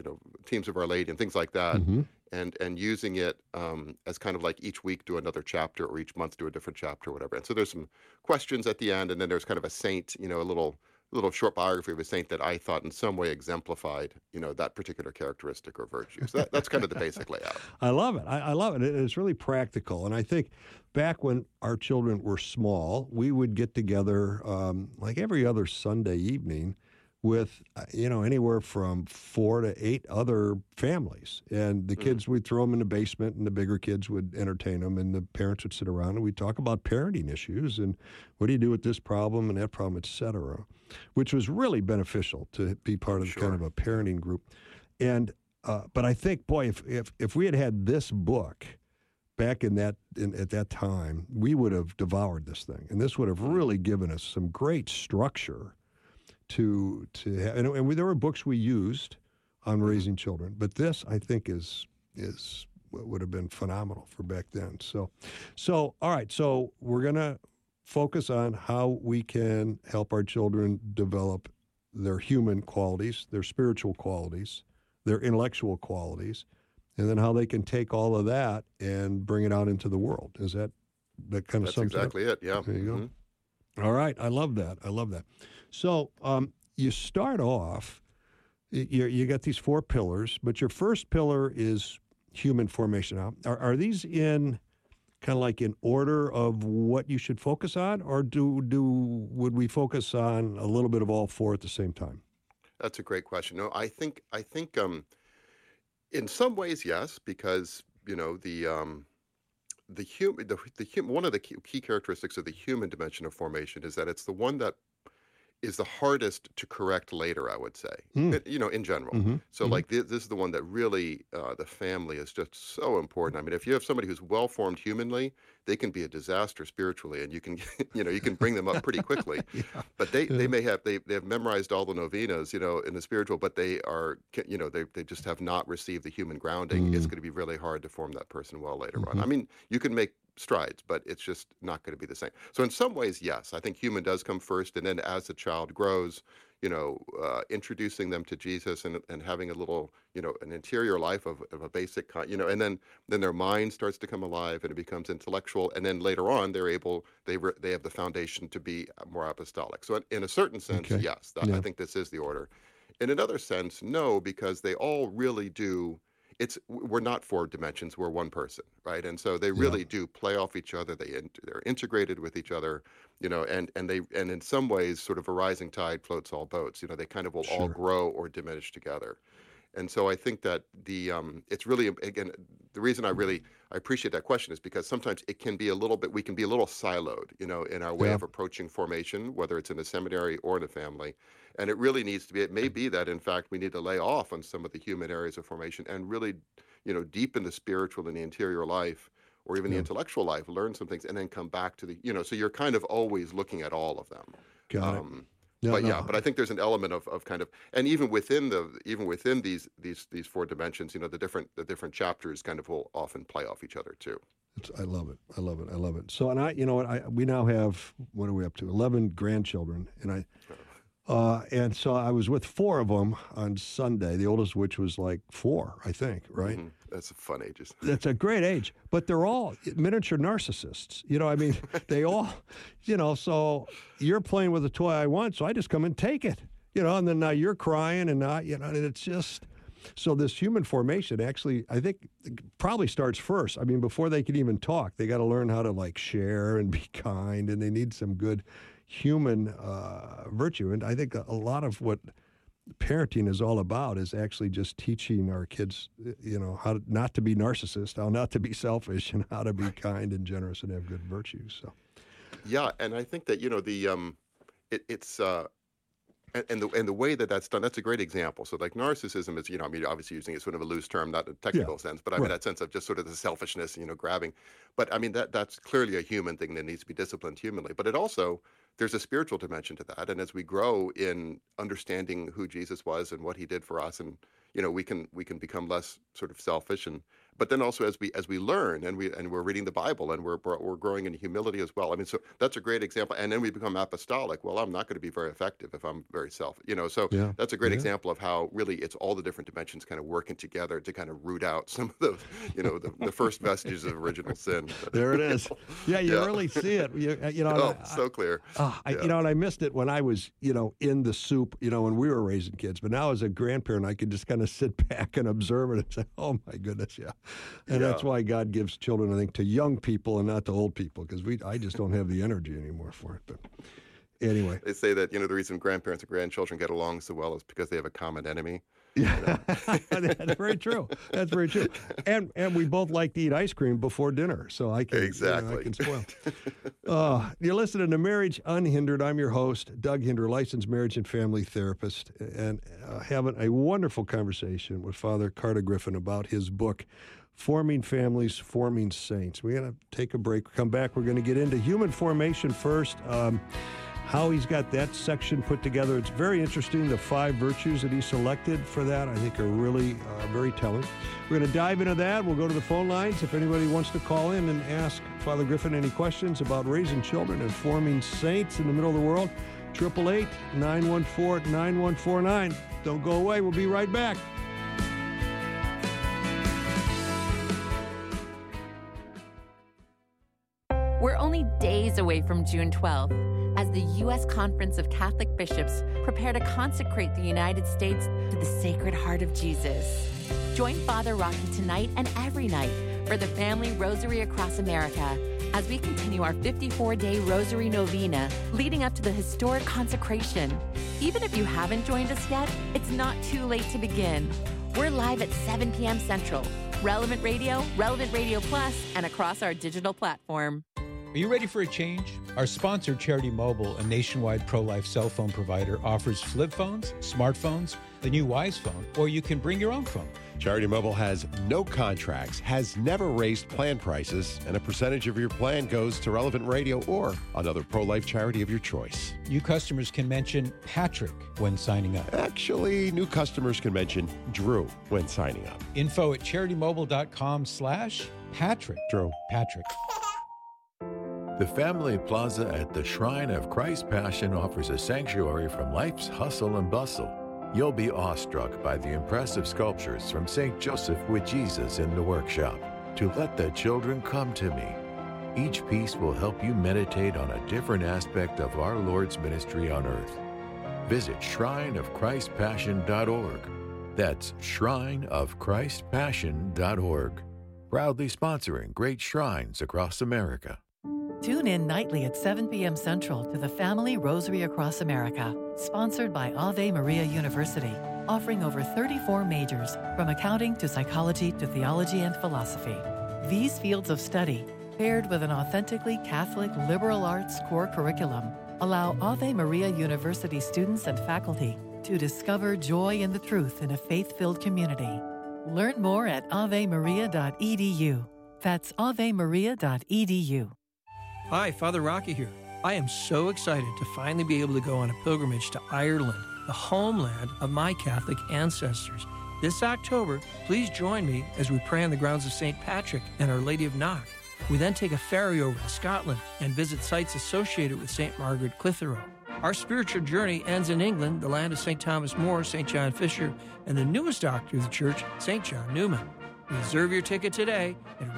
Teams of Our Lady and things like that, Hmm. and using it as kind of like each week do another chapter or each month do a different chapter or whatever. And so there's some questions at the end, and then there's kind of a saint, a little short biography of a saint that I thought in some way exemplified, that particular characteristic or virtue. So that's kind of the basic layout. I love it. I love it. It's really practical. And I think back when our children were small, we would get together like every other Sunday evening with, anywhere from 4 to 8 other families. And the kids, we'd throw them in the basement, and the bigger kids would entertain them, and the parents would sit around, and we'd talk about parenting issues and what do you do with this problem and that problem, et cetera, which was really beneficial to be part of kind of a parenting group. And but I think, boy, if we had this book back at that time, we would have devoured this thing, and this would have really given us some great structure to have. And there were books we used on raising children, but this I think is what would have been phenomenal for back then. So all right, so we're gonna focus on how we can help our children develop their human qualities, their spiritual qualities, their intellectual qualities, and then how they can take all of that and bring it out into the world. Is that kind of That's exactly it, yeah. There you go. All right, I love that. So you start off, you got these 4 pillars, but your first pillar is human formation. Now, are these in kind of like in order of what you should focus on, or would we focus on a little bit of all 4 at the same time? That's a great question. No, I think in some ways, yes, because the human one of the key characteristics of the human dimension of formation is that it's the one that is the hardest to correct later, I would say, in general. Mm-hmm. So like this is the one that really, the family is just so important. I mean, if you have somebody who's well-formed humanly, they can be a disaster spiritually, and you can, you can bring them up pretty quickly. Yeah. But they may have, they have memorized all the novenas, in the spiritual, but they are, they just have not received the human grounding. It's going to be really hard to form that person well later on. I mean, you can make strides, but it's just not going to be the same. So in some ways, yes, I think human does come first, and then as the child grows, introducing them to Jesus and having a little, an interior life of a basic kind, and then their mind starts to come alive and it becomes intellectual, and then later on they have the foundation to be more apostolic. So in a certain sense, yes, I think this is the order. In another sense, no, because they all really do. We're not 4 dimensions. We're one person, right? And so they really do play off each other. They're integrated with each other, and in some ways, sort of a rising tide floats all boats. They kind of will all grow or diminish together. And so I think that it's really, again, the reason I appreciate that question is because sometimes we can be a little siloed, in our way of approaching formation, whether it's in a seminary or in a family. And it really needs to be, it may be that, in fact, we need to lay off on some of the human areas of formation and really, deepen the spiritual and the interior life, or even the intellectual life, learn some things, and then come back to so you're kind of always looking at all of them. Got it. But I think there's an element of kind of, and even within these 4 dimensions, the different chapters kind of will often play off each other too. I love it. So, and we now have, what are we up to? 11 grandchildren, and so I was with 4 of them on Sunday, the oldest of which was like 4, I think, right? Mm-hmm. That's fun ages. That's a great age, but they're all miniature narcissists. They all, so you're playing with a toy I want, so I just come and take it, and then now you're crying, and and it's just, so this human formation actually, I think, probably starts first. I mean, before they can even talk, they got to learn how to like share and be kind, and they need some good human virtue. And I think a lot of what parenting is all about is actually just teaching our kids, how not to be narcissists, how not to be selfish, and how to be kind and generous and have good virtues. So, yeah, and I think that it's and the way that that's done, that's a great example. So like narcissism is, obviously using it sort of a loose term, not a technical sense, but I mean that sense of just sort of the selfishness, grabbing. But I mean that's clearly a human thing that needs to be disciplined humanly. But it also, there's a spiritual dimension to that. And as we grow in understanding who Jesus was and what he did for us, and we can become less sort of selfish, but then also as we learn and we're reading the Bible and we're growing in humility as well. I mean, so that's a great example. And then we become apostolic. Well, I'm not going to be very effective if I'm very so Yeah. that's a great Yeah. example of how really it's all the different dimensions kind of working together to kind of root out some of the first vestiges of original sin. There it is. Yeah, you Yeah. really see it. So clear. And I missed it when I was, in the soup, when we were raising kids. But now as a grandparent, I could just kind of sit back and observe it and say, oh, my goodness, yeah. And that's why God gives children, I think, to young people and not to old people, because I just don't have the energy anymore for it. But anyway. They say that, the reason grandparents and grandchildren get along so well is because they have a common enemy. Yeah, that's very true. That's very true. And we both like to eat ice cream before dinner, so I can Exactly. I can spoil. You're listening to Marriage Unhindered. I'm your host, Doug Hinder, licensed marriage and family therapist, and having a wonderful conversation with Father Carter Griffin about his book, Forming Families, Forming Saints. We're going to take a break. Come back. We're going to get into human formation first. How he's got that section put together. It's very interesting. The 5 virtues that he selected for that, I think, are really very telling. We're going to dive into that. We'll go to the phone lines. If anybody wants to call in and ask Father Griffin any questions about raising children and forming saints in the middle of the world, 888-914-9149. Don't go away. We'll be right back. We're only days away from June 12th, as the U.S. Conference of Catholic Bishops prepare to consecrate the United States to the Sacred Heart of Jesus. Join Father Rocky tonight and every night for the Family Rosary Across America as we continue our 54-day Rosary Novena leading up to the historic consecration. Even if you haven't joined us yet, it's not too late to begin. We're live at 7 p.m. Central, Relevant Radio, Relevant Radio Plus, and across our digital platform. Are you ready for a change? Our sponsor, Charity Mobile, a nationwide pro-life cell phone provider, offers flip phones, smartphones, the new Wise phone, or you can bring your own phone. Charity Mobile has no contracts, has never raised plan prices, and a percentage of your plan goes to Relevant Radio or another pro-life charity of your choice. New customers can mention Patrick when signing up. Actually, new customers can mention Drew when signing up. Info at CharityMobile.com/Patrick. Drew. Patrick. The Family Plaza at the Shrine of Christ Passion offers a sanctuary from life's hustle and bustle. You'll be awestruck by the impressive sculptures from St. Joseph with Jesus in the workshop, To Let the Children Come to Me. Each piece will help you meditate on a different aspect of our Lord's ministry on earth. Visit shrineofchristpassion.org. That's shrineofchristpassion.org. Proudly sponsoring great shrines across America. Tune in nightly at 7 p.m. Central to the Family Rosary Across America, sponsored by Ave Maria University, offering over 34 majors, from accounting to psychology to theology and philosophy. These fields of study, paired with an authentically Catholic liberal arts core curriculum, allow Ave Maria University students and faculty to discover joy in the truth in a faith-filled community. Learn more at avemaria.edu. That's avemaria.edu. Hi, Father Rocky here. I am so excited to finally be able to go on a pilgrimage to Ireland, the homeland of my Catholic ancestors. This October, please join me as we pray on the grounds of St. Patrick and Our Lady of Knock. We then take a ferry over to Scotland and visit sites associated with St. Margaret Clitheroe. Our spiritual journey ends in England, the land of St. Thomas More, St. John Fisher, and the newest doctor of the church, St. John Newman. Reserve your ticket today at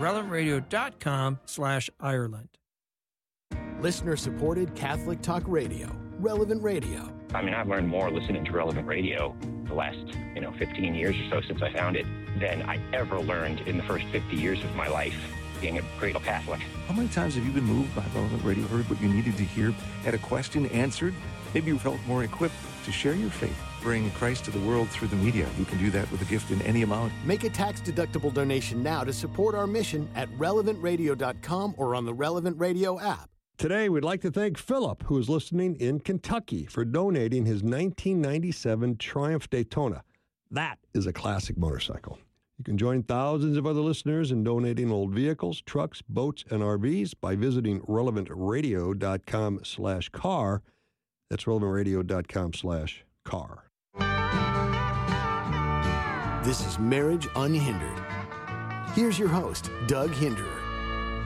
relevantradio.com/Ireland. Listener-supported Catholic Talk Radio, Relevant Radio. I mean, I've learned more listening to Relevant Radio the last, 15 years or so since I found it than I ever learned in the first 50 years of my life being a cradle Catholic. How many times have you been moved by Relevant Radio, heard what you needed to hear, had a question answered? Maybe you felt more equipped to share your faith, bring Christ to the world through the media. You can do that with a gift in any amount. Make a tax-deductible donation now to support our mission at relevantradio.com or on the Relevant Radio app. Today, we'd like to thank Philip, who is listening in Kentucky, for donating his 1997 Triumph Daytona. That is a classic motorcycle. You can join thousands of other listeners in donating old vehicles, trucks, boats, and RVs by visiting relevantradio.com/car. That's relevantradio.com/car. This is Marriage Unhindered. Here's your host, Doug Hinderer.